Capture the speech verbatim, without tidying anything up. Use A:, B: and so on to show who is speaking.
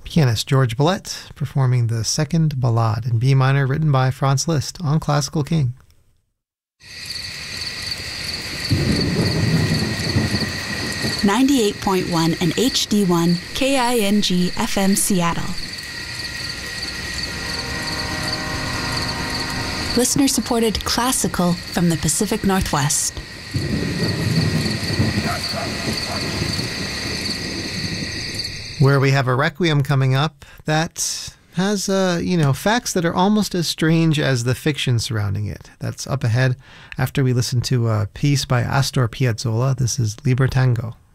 A: Pianist George Bollett performing the second ballade in B minor written by Franz Liszt on Classical King.
B: ninety-eight point one and H D one K I N G F M Seattle. Listener-supported classical from the Pacific Northwest.
A: Where we have a requiem coming up that has, uh, you know, facts that are almost as strange as the fiction surrounding it. That's up ahead after we listen to a piece by Astor Piazzolla. This is Liber Tango.